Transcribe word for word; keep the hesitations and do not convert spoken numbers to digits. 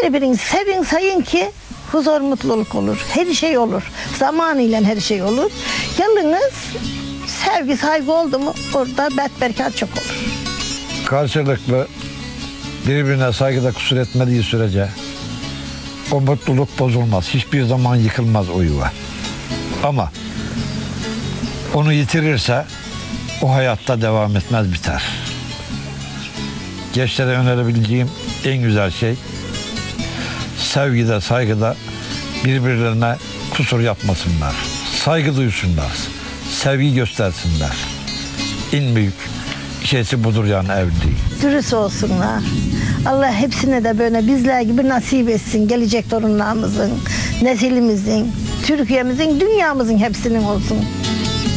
Birbirini sevin sayın ki huzur mutluluk olur. Her şey olur. Zamanıyla her şey olur. Yalnız sevgi saygı oldu mu orada betberkat çok olur. Karşılıklı birbirine saygıda kusur etmediği sürece o mutluluk bozulmaz. Hiçbir zaman yıkılmaz o yuva. Ama onu yitirirse o hayatta devam etmez, biter. Gençlere önerebileceğim en güzel şey sevgide, saygıda birbirlerine kusur yapmasınlar. Saygı duysunlar. Sevgi göstersinler. En büyük şeysi budur yani evliliği. Dürüst olsunlar. Allah hepsine de böyle bizler gibi nasip etsin. Gelecek torunlarımızın, nesilimizin, Türkiye'mizin, dünyamızın hepsinin olsun.